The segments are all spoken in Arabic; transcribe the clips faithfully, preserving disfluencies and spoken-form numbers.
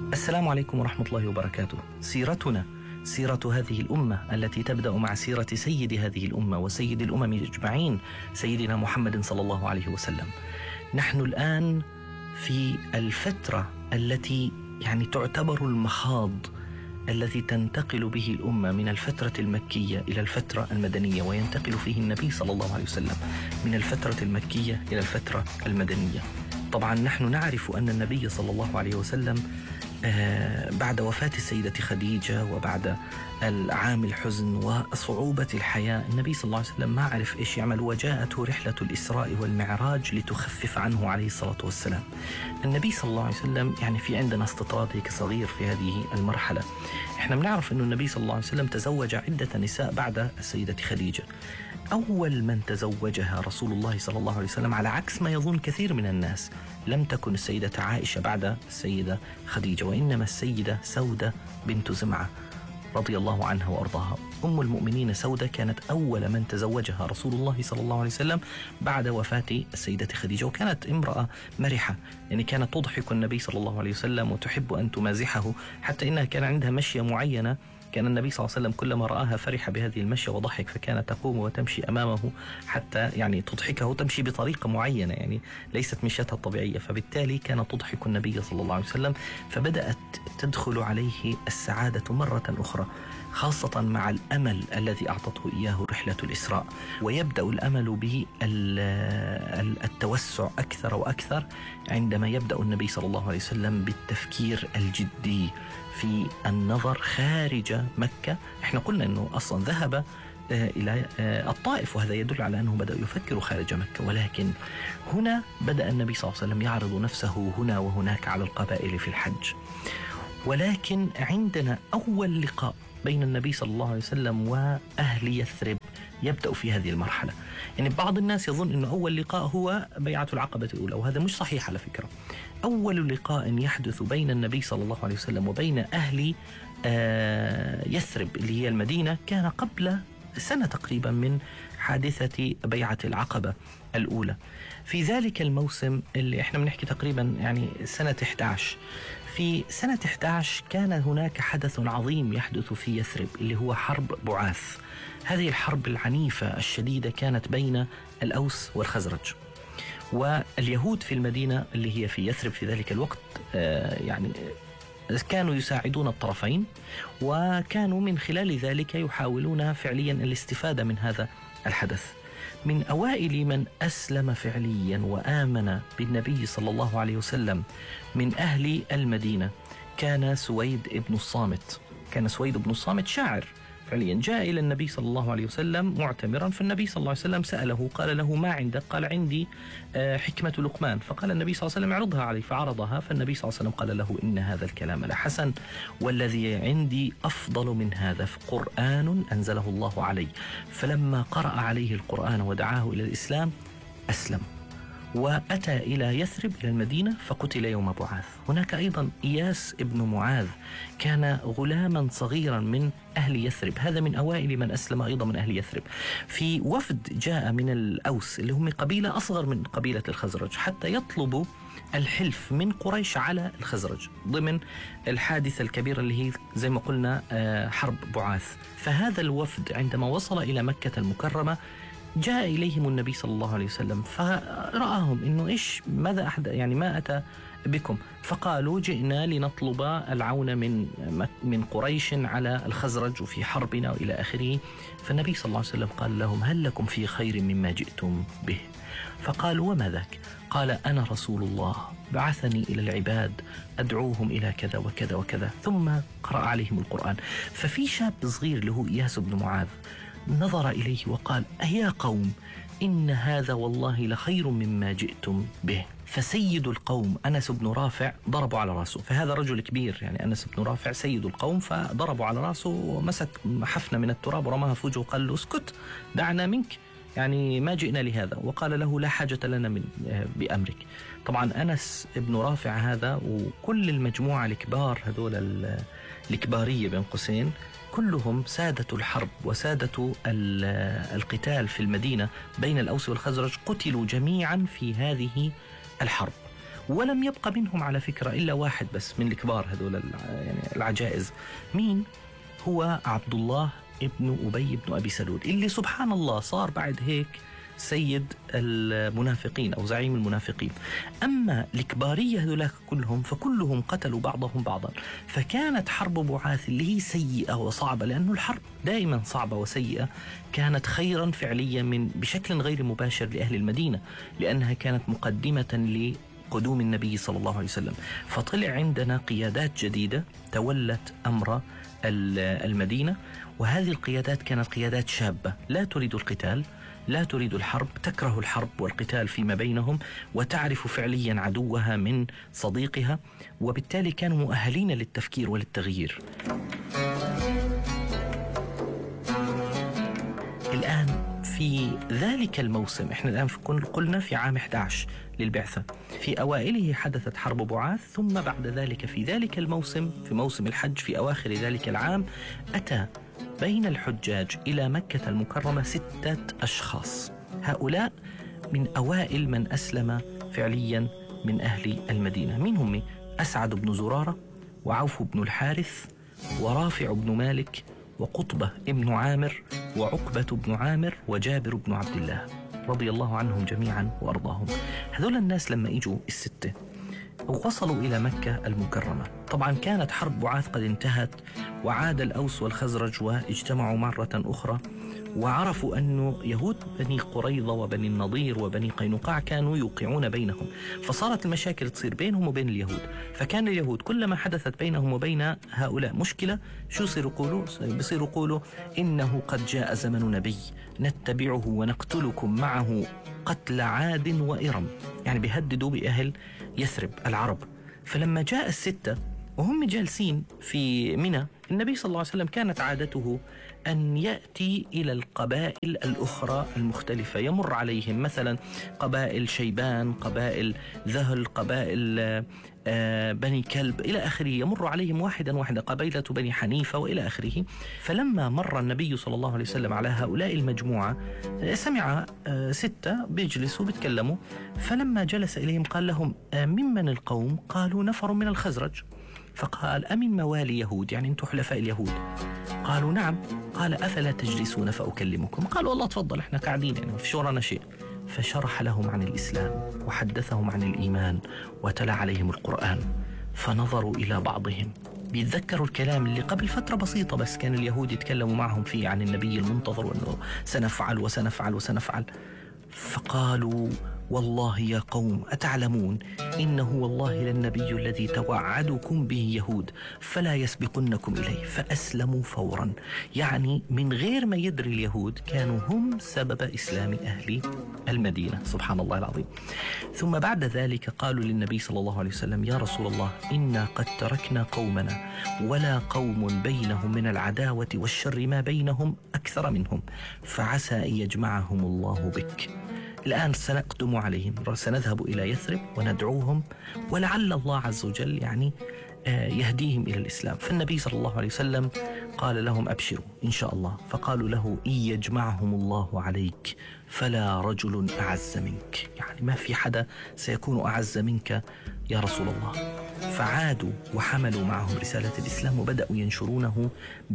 السلام عليكم ورحمة الله وبركاته. سيرتنا سيرة هذه الأمة التي تبدأ مع سيرة سيد هذه الأمة وسيد الأمم أجمعين، سيدنا محمد صلى الله عليه وسلم. نحن الآن في الفترة التي يعني تعتبر المخاض الذي تنتقل به الأمة من الفترة المكية إلى الفترة المدنية، وينتقل فيه النبي صلى الله عليه وسلم من الفترة المكية إلى الفترة المدنية. طبعا نحن نعرف أن النبي صلى الله عليه وسلم آه بعد وفاة السيدة خديجة وبعد العام الحزن وصعوبة الحياة، النبي صلى الله عليه وسلم ما عرف إيش يعمل، وجاءته رحلة الإسراء والمعراج لتخفف عنه عليه الصلاة والسلام. النبي صلى الله عليه وسلم يعني في عندنا استطراد هيك صغير في هذه المرحلة. احنا بنعرف أنه النبي صلى الله عليه وسلم تزوج عدة نساء بعد السيدة خديجة. أول من تزوجها رسول الله صلى الله عليه وسلم على عكس ما يظن كثير من الناس لم تكن السيدة عائشة بعد السيدة خديجة، وإنما السيدة سودة بنت زمعة رضي الله عنها وأرضاها. أم المؤمنين سودة كانت أول من تزوجها رسول الله صلى الله عليه وسلم بعد وفاة السيدة خديجة، وكانت امرأة مرحة، يعني كانت تضحك النبي صلى الله عليه وسلم وتحب أن تمازحه، حتى إنها كان عندها مشية معينة كان النبي صلى الله عليه وسلم كلما رآها فرح بهذه المشية وضحك، فكانت تقوم وتمشي أمامه حتى يعني تضحكه، تمشي بطريقة معينة يعني ليست مشيتها الطبيعية، فبالتالي كانت تضحك النبي صلى الله عليه وسلم. فبدأت تدخل عليه السعادة مرة أخرى، خاصة مع الأمل الذي أعطته إياه رحلة الإسراء، ويبدأ الأمل بالتوسع أكثر وأكثر عندما يبدأ النبي صلى الله عليه وسلم بالتفكير الجدي في النظر خارج مكة. احنا قلنا أنه أصلا ذهب إلى الطائف، وهذا يدل على أنه بدأ يفكر خارج مكة، ولكن هنا بدأ النبي صلى الله عليه وسلم يعرض نفسه هنا وهناك على القبائل في الحج. ولكن عندنا أول لقاء بين النبي صلى الله عليه وسلم وأهل يثرب يبدأ في هذه المرحلة. يعني بعض الناس يظن أنه أول لقاء هو بيعة العقبة الأولى، وهذا مش صحيح على فكرة. أول لقاء يحدث بين النبي صلى الله عليه وسلم وبين أهل يثرب اللي هي المدينة كان قبل سنة تقريبا من حادثة بيعة العقبة الأولى. في ذلك الموسم اللي احنا بنحكي تقريبا يعني سنة إحدى عشر، في سنة إحدى عشر كان هناك حدث عظيم يحدث في يثرب اللي هو حرب بعاث. هذه الحرب العنيفة الشديدة كانت بين الأوس والخزرج، واليهود في المدينة اللي هي في يثرب في ذلك الوقت آه يعني كانوا يساعدون الطرفين، وكانوا من خلال ذلك يحاولون فعليا الاستفادة من هذا الحدث. من أوائل من أسلم فعليا وآمن بالنبي صلى الله عليه وسلم من أهل المدينة كان سويد ابن الصامت. كان سويد ابن الصامت شاعر فعليا، جاء إلى النبي صلى الله عليه وسلم معتمرا، فالنبي صلى الله عليه وسلم سأله قال له ما عندك؟ قال عندي حكمة لقمان. فقال النبي صلى الله عليه وسلم اعرضها عليه، فعرضها، فالنبي صلى الله عليه وسلم قال له إن هذا الكلام لحسن، والذي عندي أفضل من هذا، قرآن أنزله الله علي. فلما قرأ عليه القرآن ودعاه إلى الإسلام أسلم، وأتى إلى يثرب إلى المدينة فقتل يوم بعاث. هناك أيضا إياس ابن معاذ كان غلاما صغيرا من أهل يثرب، هذا من أوائل من أسلم أيضا من أهل يثرب. في وفد جاء من الأوس اللي هم قبيلة أصغر من قبيلة الخزرج حتى يطلبوا الحلف من قريش على الخزرج ضمن الحادثة الكبيرة اللي هي زي ما قلنا حرب بعاث. فهذا الوفد عندما وصل إلى مكة المكرمة جاء إليهم النبي صلى الله عليه وسلم فرآهم إنه إيش ماذا أحد يعني ما أتى بكم، فقالوا جئنا لنطلب العون من من قريش على الخزرج وفي حربنا وإلى آخره. فالنبي صلى الله عليه وسلم قال لهم هل لكم في خير مما جئتم به؟ فقالوا وما ذاك؟ قال أنا رسول الله بعثني إلى العباد أدعوهم إلى كذا وكذا وكذا، ثم قرأ عليهم القرآن. ففي شاب صغير له إياس بن معاذ نظر إليه وقال أيا قوم إن هذا والله لخير مما جئتم به. فسيد القوم أنس بن رافع ضربوا على رأسه، فهذا رجل كبير يعني أنس بن رافع سيد القوم، فضربوا على رأسه ومسك حفنة من التراب ورماها في وجهه وقال له اسكت دعنا منك، يعني ما جئنا لهذا، وقال له لا حاجة لنا من بأمرك. طبعا أنس بن رافع هذا وكل المجموعة الكبار هذول الكبارية بين قوسين كلهم سادة الحرب وسادة القتال في المدينة بين الأوس والخزرج، قتلوا جميعا في هذه الحرب. ولم يبقى منهم على فكرة إلا واحد بس من الكبار هذول يعني العجائز. مين هو؟ عبد الله ابن أبي بن أبي سلول، اللي سبحان الله صار بعد هيك سيد المنافقين أو زعيم المنافقين. أما الكبارية هذولاك كلهم فكلهم قتلوا بعضهم بعضا. فكانت حرب بعاث اللي هي سيئة وصعبة، لأنه الحرب دائما صعبة وسيئة، كانت خيرا فعليا من بشكل غير مباشر لأهل المدينة، لأنها كانت مقدمة لقدوم النبي صلى الله عليه وسلم. فطلع عندنا قيادات جديدة تولت أمر المدينة، وهذه القيادات كانت قيادات شابة لا تريد القتال، لا تريد الحرب، تكره الحرب والقتال فيما بينهم، وتعرف فعليا عدوها من صديقها، وبالتالي كانوا مؤهلين للتفكير وللتغيير. الآن في ذلك الموسم، احنا الآن قلنا في عام أحد عشر للبعثة، في أوائله حدثت حرب بعاث، ثم بعد ذلك في ذلك الموسم في موسم الحج في أواخر ذلك العام أتى بين الحجاج إلى مكة المكرمة ستة أشخاص. هؤلاء من أوائل من أسلم فعليا من أهل المدينة. من هم؟ أسعد بن زرارة، وعوف بن الحارث، ورافع بن مالك، وقطبة ابن عامر، وعقبة بن عامر، وجابر بن عبد الله رضي الله عنهم جميعا وأرضاهم. هذول الناس لما إجوا الستة ووصلوا إلى مكة المكرمة، طبعا كانت حرب بعاث قد انتهت، وعاد الأوس والخزرج واجتمعوا مرة أخرى، وعرفوا أن يهود بني قريظة وبني النضير وبني قينقاع كانوا يوقعون بينهم، فصارت المشاكل تصير بينهم وبين اليهود. فكان اليهود كلما حدثت بينهم وبين هؤلاء مشكلة شو يصيروا يقولوا؟ بيصيروا يقولوا إنه قد جاء زمن نبي نتبعه ونقتلكم معه قتل عاد وإرم، يعني بيهددوا بأهل يثرب العرب. فلما جاء الستة وهم جالسين في منى، النبي صلى الله عليه وسلم كانت عادته أن يأتي إلى القبائل الأخرى المختلفة، يمر عليهم مثلا قبائل شيبان، قبائل ذهل، قبائل بني كلب إلى آخره، يمر عليهم واحدا واحدا، قبيلة بني حنيفة وإلى آخره. فلما مر النبي صلى الله عليه وسلم على هؤلاء المجموعة سمع ستة بيجلسوا بيتكلموا، فلما جلس إليهم قال لهم: ممن القوم؟ قالوا: نفر من الخزرج. فقال: أمن موالي يهود؟ يعني أنتم حلفاء اليهود؟ قالوا: نعم. قال: أفلا تجلسون فأكلمكم؟ قالوا: والله تفضل، احنا قاعدين يعني في شورنا شيء. فشرح لهم عن الإسلام وحدثهم عن الإيمان وتلا عليهم القرآن، فنظروا إلى بعضهم بيتذكروا الكلام اللي قبل فترة بسيطة بس كان اليهود يتكلموا معهم فيه عن النبي المنتظر وأنه سنفعل وسنفعل وسنفعل. فقالوا: والله يا قوم أتعلمون إنه والله للنبي الذي توعدكم به يهود فلا يسبقنكم إليه. فأسلموا فورا، يعني من غير ما يدري اليهود كانوا هم سبب إسلام أهل المدينة. سبحان الله العظيم. ثم بعد ذلك قالوا للنبي صلى الله عليه وسلم: يا رسول الله، إنا قد تركنا قومنا ولا قوم بينهم من العداوة والشر ما بينهم أكثر منهم، فعسى أن يجمعهم الله بك. الآن سنقدم عليهم، سنذهب إلى يثرب وندعوهم، ولعل الله عز وجل يعني يهديهم إلى الإسلام. فالنبي صلى الله عليه وسلم قال لهم: أبشروا إن شاء الله. فقالوا له: إن يجمعهم الله عليك فلا رجل أعز منك، يعني ما في حدا سيكون أعز منك يا رسول الله. فعادوا وحملوا معهم رسالة الإسلام وبدأوا ينشرونه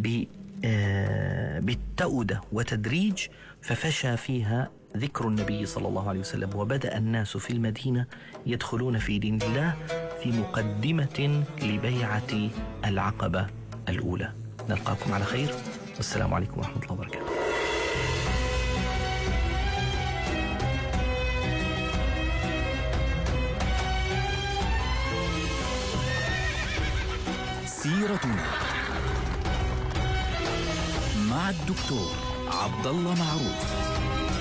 بالتأودة وتدريج، ففشى فيها ذكر النبي صلى الله عليه وسلم، وبدأ الناس في المدينة يدخلون في دين الله في مقدمة لبيعة العقبة الأولى. نلقاكم على خير، والسلام عليكم ورحمة الله وبركاته. سيرتنا مع الدكتور عبد الله معروف.